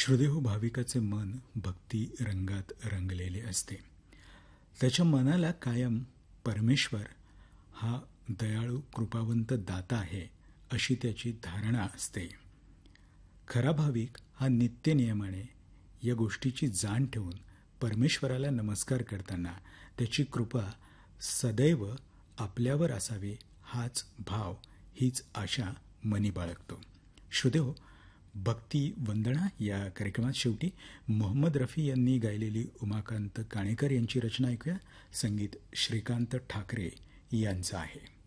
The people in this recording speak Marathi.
श्रुदेहो भाविकाचे मन भक्ती रंगात रंगलेले असते. त्याच्या मनाला कायम परमेश्वर हा दयाळू कृपावंत दाता आहे अशी त्याची धारणा असते. खरा भाविक हा नित्यनियमाने या गोष्टीची जाण ठेवून परमेश्वराला नमस्कार करताना त्याची कृपा सदैव आपल्यावर असावी हाच भाव, हीच आशा मनी बाळगतो. श्रोतेहो, भक्ती वंदना या कार्यक्रमात शेवटी मोहम्मद रफी यांनी गायलेली उमाकांत काणेकर यांची रचना ऐकूया. संगीत श्रीकांत ठाकरे यांचं आहे.